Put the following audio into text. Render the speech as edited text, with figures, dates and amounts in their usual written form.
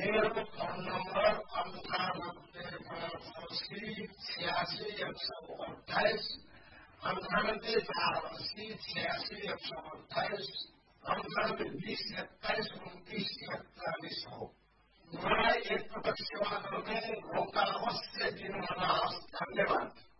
मेरा phone number 98-86-86-128, 98-480-86-128, 98-20-27-29-41 हो। मलाई एक पटक सेवा गर्नु मौका अवश्य दिनु होला। धन्यवाद।